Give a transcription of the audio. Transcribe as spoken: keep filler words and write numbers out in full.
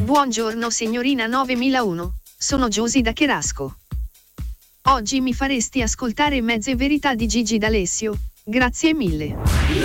Buongiorno signorina novemilauno, sono Giusy da Cherasco. Oggi mi faresti ascoltare Mezze verità di Gigi D'Alessio, grazie mille.